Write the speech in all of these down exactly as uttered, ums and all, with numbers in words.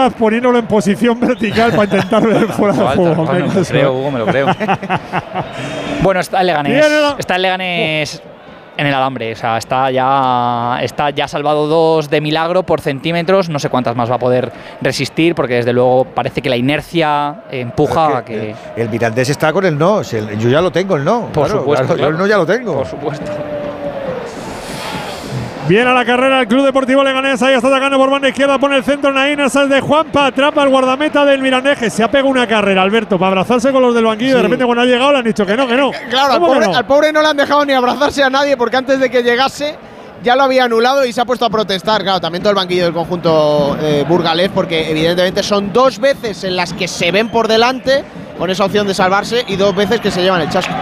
Díaz poniéndolo en posición vertical para intentar ver fuera de juego. Bueno, me lo creo, Hugo, me lo creo. Bueno, está el Leganés. Está el Leganés en el alambre. O sea, está ya, está ya salvado dos de milagro por centímetros. No sé cuántas más va a poder resistir, porque desde luego parece que la inercia empuja a que. El, el Mirandés está con el no. El, yo ya lo tengo, el no. Por claro, supuesto. Claro, claro. Yo el no ya lo tengo. Por supuesto. Viene a la carrera el Club Deportivo Leganés. Ahí está atacando por banda izquierda. Pone el centro Naín. Esa es de Juanpa. Atrapa al guardameta del Mirandés. Que se ha pegado una carrera, Alberto, para abrazarse con los del banquillo. Sí. De repente, cuando ha llegado, le han dicho que no, que no. Claro, al pobre, no? al pobre no le han dejado ni abrazarse a nadie, porque antes de que llegase ya lo había anulado y se ha puesto a protestar. Claro, también todo el banquillo del conjunto eh, burgalés, porque evidentemente son dos veces en las que se ven por delante con esa opción de salvarse y dos veces que se llevan el chasco.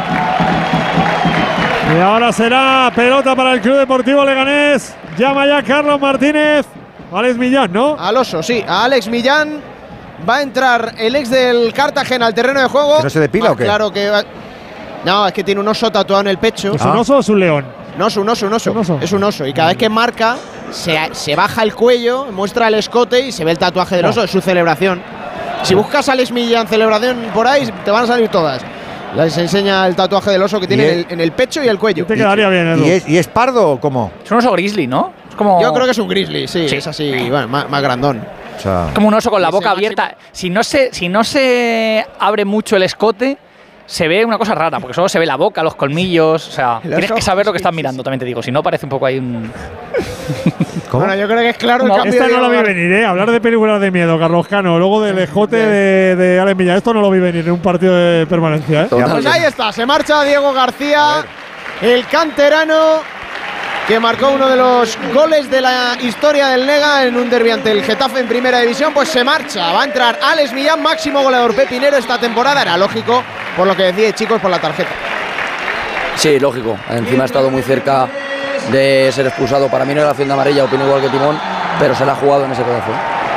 Y ahora será pelota para el Club Deportivo Leganés. Llama ya Carlos Martínez. Alex Millán, ¿no? Al oso, sí. A Alex Millán. Va a entrar el ex del Cartagena al terreno de juego. ¿Que no se depila o qué? Claro que va. No, es que tiene un oso tatuado en el pecho. ¿Es un oso o es un león? No, es un oso, un oso. ¿Un oso? Es un oso. Y cada vez que marca, se, se baja el cuello, muestra el escote y se ve el tatuaje del oso. Es su celebración. Si buscas a Alex Millán celebración por ahí, te van a salir todas. Les enseña el tatuaje del oso que tiene en el, en el pecho y el cuello. Te quedaría bien, Edu. ¿Y es, ¿Y es pardo o cómo? Es un oso grizzly, ¿no? Es como… Yo creo que es un grizzly, sí. sí. Es así, bueno, más, más grandón. O sea, como un oso con la boca máximo. abierta. Si no, se, si no se abre mucho el escote, se ve una cosa rara, porque solo se ve la boca, los colmillos. O sea, tienes que saber lo que estás mirando, también te digo. Si no, parece un poco ahí un… ¿Cómo? Bueno, yo creo que es claro no, el cambio. Esta de no la vi venir, ¿eh? Hablar de películas de miedo, Carlos Cano. Luego del escote de, de Alex Millán. Esto no lo vi venir en un partido de permanencia, ¿eh? Pues ahí está, se marcha Diego García, el canterano que marcó uno de los goles de la historia del Lega en un derbi ante el Getafe en primera división. Pues se marcha, va a entrar Alex Millán, máximo goleador pepinero esta temporada. Era lógico, por lo que decía, chicos, por la tarjeta. Sí, lógico. Encima ha estado muy cerca de ser expulsado. Para mí no era acción de amarilla, opino igual que Timón, pero se la ha jugado en ese pedazo.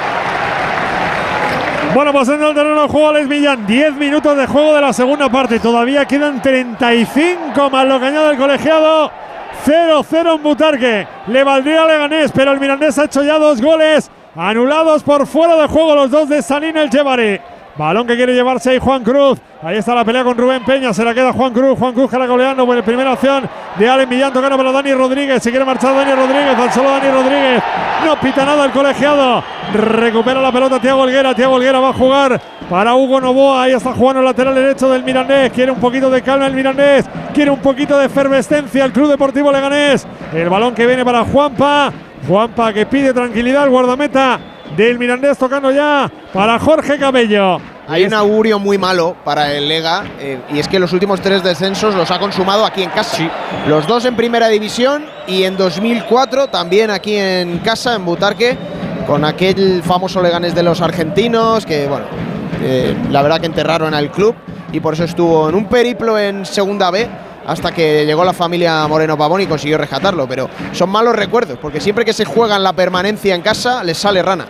Bueno, pues en el terreno de juego Alex Millán. diez minutos de juego de la segunda parte. Todavía quedan treinta y cinco más lo que añade el colegiado. cero cero en Butarque. Le valdría a Leganés, pero el Mirandés ha hecho ya dos goles anulados por fuera de juego, los dos de Sanín El Chevaré. Balón que quiere llevarse ahí Juan Cruz. Ahí está la pelea con Rubén Peña. Se la queda Juan Cruz. Juan Cruz caracoleando. Bueno, primera acción de Alex Millán. Tocando para Dani Rodríguez. Se quiere marchar Dani Rodríguez. Al solo Dani Rodríguez. No pita nada el colegiado. Recupera la pelota Thiago Helguera. Thiago Helguera va a jugar para Hugo Novoa. Ahí está jugando el lateral derecho del Mirandés. Quiere un poquito de calma el Mirandés. Quiere un poquito de efervescencia el Club Deportivo Leganés. El balón que viene para Juanpa. Juanpa que pide tranquilidad al guardameta del Mirandés, tocando ya para Jorge Cabello. Hay un augurio muy malo para el Lega, eh, y es que los últimos tres descensos los ha consumado aquí en casa. Sí. Los dos en primera división y en dos mil cuatro también aquí en casa, en Butarque, con aquel famoso Leganés de los argentinos que, bueno, eh, la verdad que enterraron al club y por eso estuvo en un periplo en Segunda B hasta que llegó la familia Moreno Pavón y consiguió rescatarlo. Pero son malos recuerdos, porque siempre que se juegan la permanencia en casa les sale rana.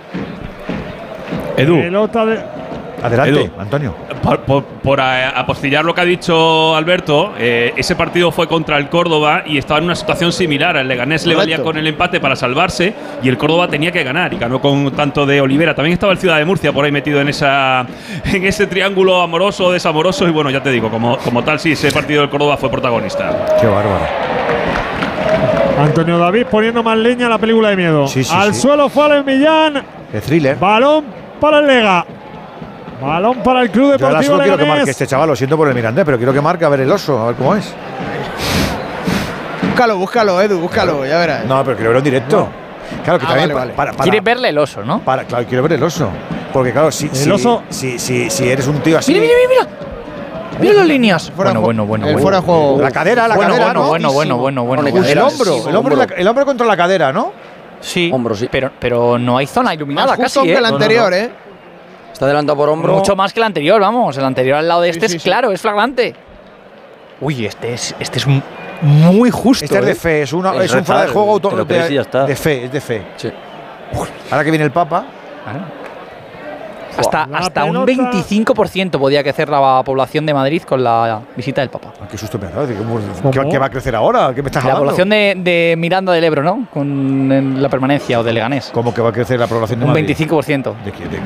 Edu. Pelota de… Adelante, Edu, Antonio. Por, por, por apostillar lo que ha dicho Alberto, eh, ese partido fue contra el Córdoba y estaba en una situación similar. El Leganés Correcto. le valía con el empate para salvarse y el Córdoba tenía que ganar y ganó con tanto de Olivera. También estaba el Ciudad de Murcia por ahí metido en esa en ese triángulo amoroso, desamoroso. Y bueno, ya te digo, como, como tal, sí, ese partido del Córdoba fue protagonista. Qué bárbaro. Antonio David poniendo más leña a la película de miedo. Sí, sí, Al sí. suelo fue Alex Millán. De thriller. Balón para el Lega. Balón para el Club Yo ahora Deportivo solo quiero que Leganés. marque este chaval, lo siento por el Mirandés, pero quiero que marque a ver el oso, a ver cómo es. Búscalo, búscalo, Edu, búscalo, claro. Ya verás. No, pero quiero verlo en directo. No. Claro que ah, también vale, vale. Para, para, Quieres verle el oso, ¿no? Para, claro, quiero ver el oso. Porque claro, si, el si, oso. Si, si, si eres un tío así. Mira, mira, mira, mira. Mira las líneas. Bueno, bueno, bueno, el bueno. fuera de juego. La cadera, la bueno, cadera, bueno, ¿no? bueno, bueno, bueno, bueno, El, bueno. el hombro, el hombro, la, el hombro contra la cadera, ¿no? Sí, hombro, sí. Pero, pero no hay zona iluminada Más justo casi, que ¿eh? el anterior, no, no, no. ¿eh? Está adelantado por hombro. Mucho más que el anterior, vamos. El anterior al lado de este sí, sí, es sí. claro, es flagrante. Uy, este es, este es muy justo. Este es de ¿eh? fe, es, una, Es es un fuera de juego auto, te lo crees y ya está. de fe, es de fe. Sí. Ahora que viene el Papa. Hasta, La hasta un pelota. veinticinco por ciento podía crecer la población de Madrid con la visita del Papa. Ah, qué susto me ha dado. Digo, ¿Cómo? ¿qué, ¿Qué va a crecer ahora? ¿Qué me estás La hablando? población de, de Miranda del Ebro, ¿no? Con la permanencia o de Leganés. ¿Cómo que va a crecer la población de Un Madrid? veinticinco por ciento. ¿De qué? ¿De